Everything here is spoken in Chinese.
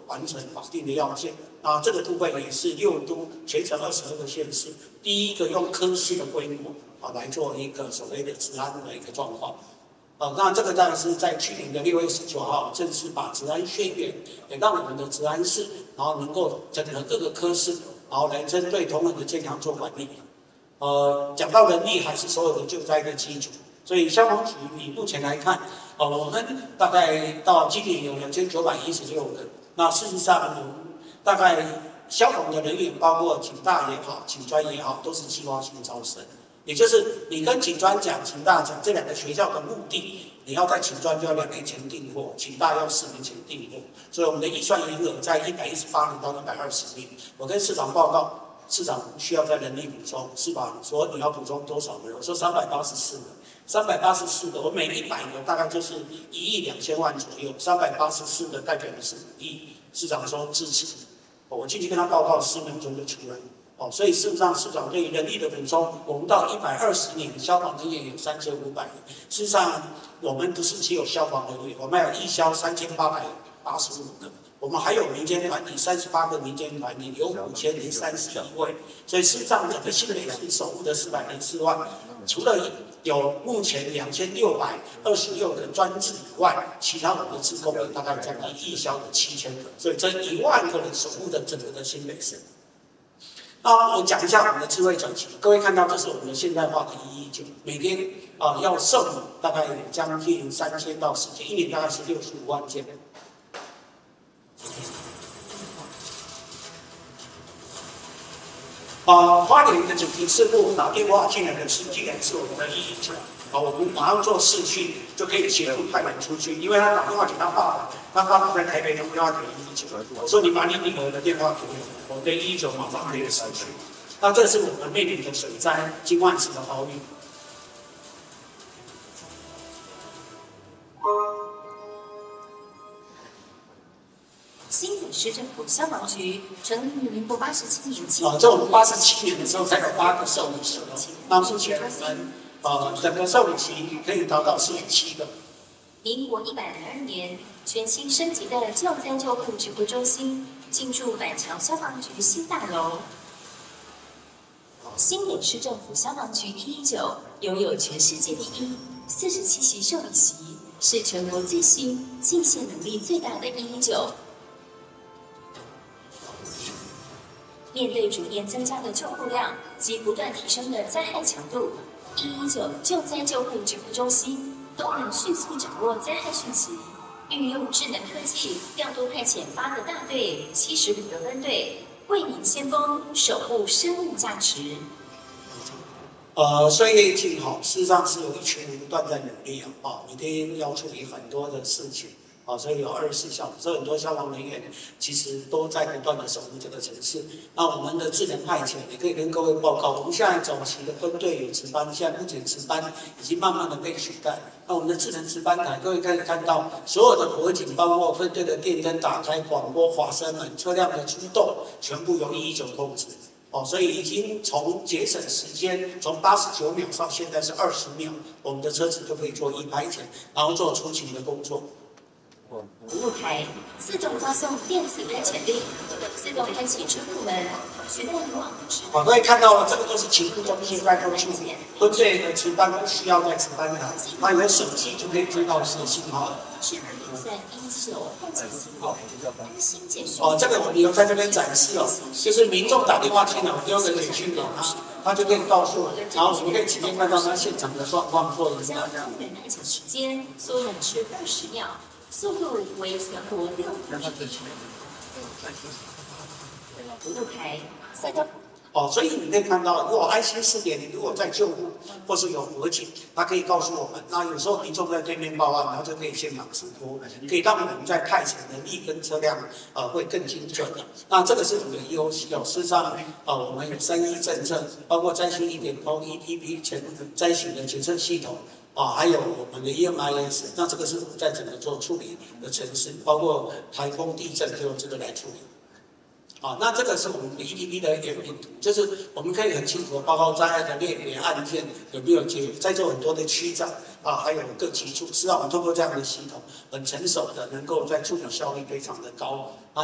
完成法定的要件。啊，这个部分也是6都全省22个县市第一个用科室的规模来做一个所谓的治安的一个状况。那这个当然是在去年的6月19号正式把治安宣言也让我们的治安室，然后能够整合各个科室，然后来针对同仁的健康做管理。讲到人力还是所有的救灾的基础，所以消防局以目前来看，我们大概到今年有2916人。那事实上，我们大概消防的人员，包括警大也好、警专也好，都是计划性招生。也就是你跟警专讲、警大讲这2个学校的目的，你要在警专就要2年前订货，警大要4年前订货，所以我们的预算余额在118名到120名。我跟市长报告，市长需要在人力补充，是吧？说你要补充多少人？我说384个，384个，我每100个大概就是1亿2000万左右，384个代表的是5亿。市长说支持，我进去跟他报告，4秒钟就出来了。所以事实上，市长对于人力的补充，我们到120年消防人员有3500人。事实上，我们不是只有消防人员，我们还有义消3885个，我们还有民间团体38个民间团体，有5031位。所以事实上，整个新北市守护的404万，除了有目前2626个专职以外，其他我们的志工大概将近义消的7000个，所以这1万个人守护的整个的新北市。那我讲一下我们的智慧转型，各位看到这是我们的现代化的119，每天要受理大概有将近3000到4000，一年大概是65万件。花莲的紧急事故打电话进来的是，竟然是我们的119。我们马上做视讯就可以协助派人出去，因为他打电话给他爸爸，他爸爸在台北打电话给119，我说你把你女儿的电话给我，我跟119马上可以视讯。那这是我们面临的水灾、金万市的奥运。 新北市政府消防局成立于民国87年起。 在我们87年的时候才有8个受理期，那目前我们整个受理期可以达到47个。 民国102年，全新升级的救灾救护指挥中心进驻板桥消防局新大楼。新北市政府消防局119拥有全世界第一47席受理席，是全国最新、进线能力最大的119。面对逐年增加的救护量及不断提升的灾害强度，119救灾救护指挥中心都能迅速掌握灾害讯息，运用智能科技，调度派遣8个大队、75个分队，为民先锋，守护生命价值。 岁月静好，事实上是有一群人不断在努力每天要处理很多的事情。所以有24小时，所以很多消防人员其实都在不断的守护这个城市。那我们的智能派遣也可以跟各位报告，我们现在早期的分队有值班，现在目前值班已经慢慢的被取代。那我们的智能值班台，各位可以看到所有的火警，包括分队的电灯打开、广播、滑绳门、车辆的出动，全部由119控制。所以已经从节省时间，从89秒到现在是20秒，我们的车子就可以做派遣，然后做出勤的工作。 服务台自动发送电子派遣令，自动开启车库门，取代以往的各位看到了，这个都是勤务中心在做处理，分队的值班不需要在值班台，那有手机就可以知道是信号。这个我们有在这边展示就是民众打电话进来，我丢个简讯给他就可以告诉我，然后我们可以直接看到他现场的状况或者将出门派遣时间缩短至20秒。速度为全国6公里。服务台赛道。 所以你可以看到，如果IC 4.0如果在救护或是有火警，它可以告诉我们。那有时候民众在对面报案，然后就可以现场直播，可以让我们在派遣能力跟车辆会更精准。那这个是我们的 EOC 事实上我们有3E政策，包括灾星1.0 ETP 灾型的检测系统。还有我们的 EMIS， 那这个是我们在整个做处理的程式，包括台风、地震就用这个来处理。那这个是我们的 ETP 的演变图，就是我们可以很清楚的报告灾害的类别、案件有没有在做很多的区长还有各级处，是让我们通过这样的系统很成熟的，能够在处理效率非常的高